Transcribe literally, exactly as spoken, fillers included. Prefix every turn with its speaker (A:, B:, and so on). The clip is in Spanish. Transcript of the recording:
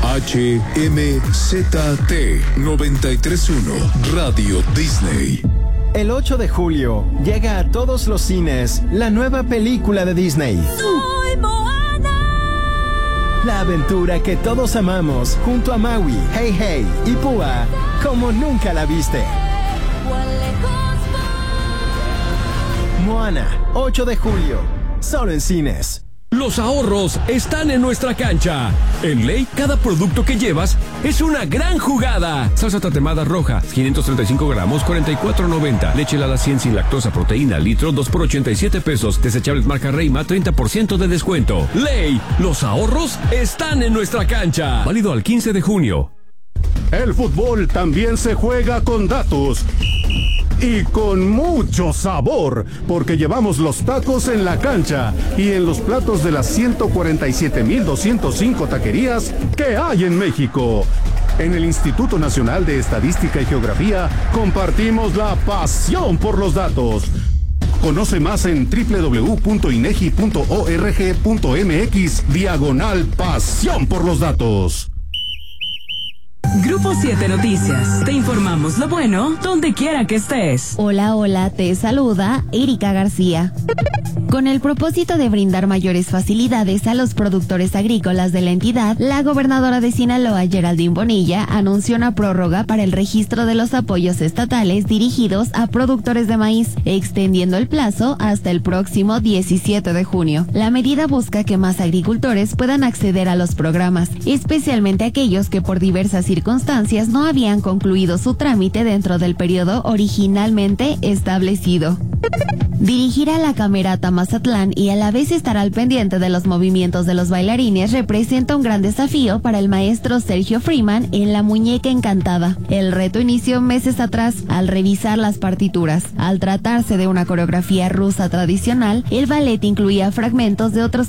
A: H M Z T noventa y tres punto uno Radio Disney.
B: El ocho de julio llega a todos los cines la nueva película de Disney.
C: ¡Soy Moana!
B: La aventura que todos amamos junto a Maui, Hey Hey y Púa como nunca la viste. Moana, ocho de julio, solo en cines.
D: Los ahorros están en nuestra cancha. En Ley, cada producto que llevas es una gran jugada. Salsa tatemada roja, quinientos treinta y cinco gramos, cuarenta y cuatro noventa. Leche helada cien sin lactosa, proteína, litro, dos por ochenta y siete pesos. Desechables marca Reima, treinta por ciento de descuento. Ley, los ahorros están en nuestra cancha. Válido al quince de junio.
E: El fútbol también se juega con datos. Y con mucho sabor, porque llevamos los tacos en la cancha y en los platos de las ciento cuarenta y siete mil doscientos cinco taquerías que hay en México. En el Instituto Nacional de Estadística y Geografía compartimos la pasión por los datos. Conoce más en doble u doble u doble u punto inegi punto org punto mx diagonal pasión por los datos.
F: Grupo siete Noticias. Te informamos lo bueno donde quiera que estés.
G: Hola, hola, te saluda Erika García. Con el propósito de brindar mayores facilidades a los productores agrícolas de la entidad, la gobernadora de Sinaloa, Geraldine Bonilla, anunció una prórroga para el registro de los apoyos estatales dirigidos a productores de maíz, extendiendo el plazo hasta el próximo diecisiete de junio. La medida busca que más agricultores puedan acceder a los programas, especialmente aquellos que por diversas circunstancias no habían concluido su trámite dentro del periodo originalmente establecido. Dirigir a la Camerata Mazatlán y a la vez estar al pendiente de los movimientos de los bailarines representa un gran desafío para el maestro Sergio Freeman en La Muñeca Encantada. El reto inició meses atrás al revisar las partituras. Al tratarse de una coreografía rusa tradicional, el ballet incluía fragmentos de otros